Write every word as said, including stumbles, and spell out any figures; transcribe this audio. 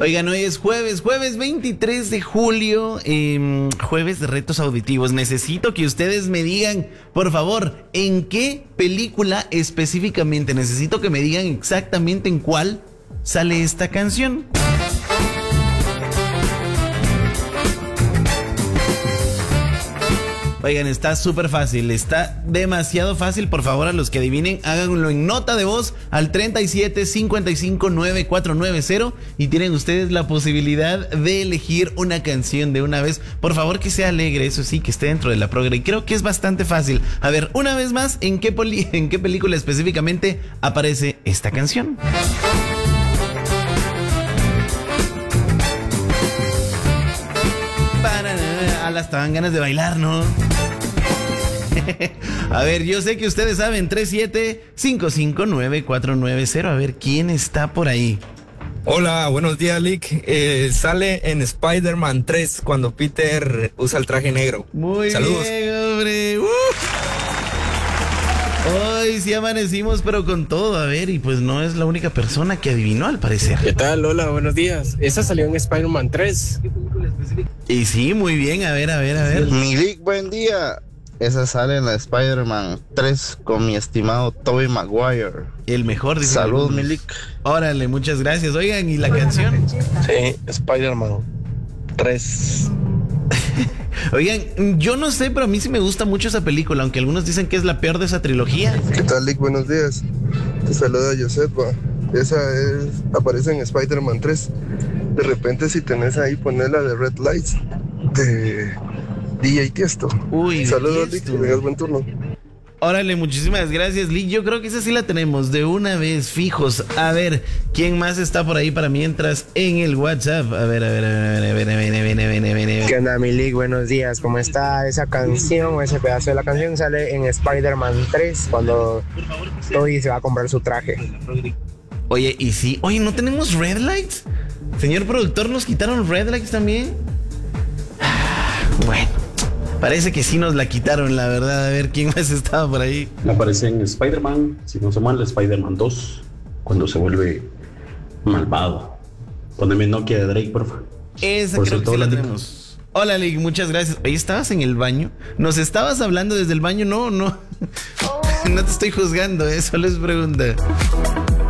Oigan, hoy es jueves, jueves veintitrés de julio, eh, jueves de retos auditivos. Necesito que ustedes me digan, por favor, en qué película específicamente, necesito que me digan exactamente en cuál sale esta canción. Oigan, está súper fácil, está demasiado fácil. Por favor, a los que adivinen, háganlo en nota de voz al treinta y siete, cincuenta y cinco, noventa y cuatro noventa y tienen ustedes la posibilidad de elegir una canción de una vez. Por favor, que sea alegre, eso sí, que esté dentro de la programa. Y creo que es bastante fácil. A ver, una vez más, ¿en qué, poli- en qué película específicamente aparece esta canción? A las estaban ganas de bailar, ¿no? A ver, yo sé que ustedes saben, treinta y siete, cincuenta y cinco, noventa y cuatro noventa. A ver, ¿quién está por ahí? Hola, buenos días, Lick. Eh, sale en Spider-Man tres cuando Peter usa el traje negro. Muy Saludos. bien, hombre. Uh. Hoy sí amanecimos, pero con todo. A ver, y pues no es la única persona que adivinó, al parecer. ¿Qué tal? Hola, buenos días. Esa salió en Spider-Man tres. Y sí, muy bien. A ver, a ver, a ver. Mi Lick, buen día. Esa sale en la Spider-Man tres con mi estimado Tobey Maguire. El mejor. Dice Salud, mi Lick. Órale, muchas gracias. Oigan, ¿y la canción? Sí, Spider-Man tres. Oigan, yo no sé, pero a mí sí me gusta mucho esa película, aunque algunos dicen que es la peor de esa trilogía. ¿Qué tal, Lick? Buenos días. Te saluda Josefa. Esa es, aparece en Spider-Man tres. De repente, si tenés ahí, poner la de Red Lights de D J Tiesto. Uy, saludos, Lick. Tiesto. Que tengas buen turno. Órale, muchísimas gracias, Lick. Yo creo que esa sí la tenemos de una vez, fijos. A ver, ¿quién más está por ahí para mientras en el WhatsApp? A ver, a ver, a ver, a ver, a ver, a ver, a ver, a ver, a ver. ¿Qué onda, mi Lick? Buenos días. ¿Cómo está? Esa canción, ese pedazo de la canción sale en Spider-Man tres cuando Tobey se va a comprar su traje. Oye, y sí, oye, ¿no tenemos Red Lights? Señor productor, ¿nos quitaron Red Lights también? Ah, bueno, parece que sí nos la quitaron, la verdad. A ver, ¿quién más estaba por ahí? Aparece en Spider-Man, si no se mal, Spider-Man dos, cuando se vuelve malvado. Poneme Nokia de Drake, por favor. Esa Por creo que cierto, sí la hola, tenemos. Hola, Lick, muchas gracias. Oye, ¿estabas en el baño? ¿Nos estabas hablando desde el baño? No, no. No te estoy juzgando, ¿eh? Solo es pregunta.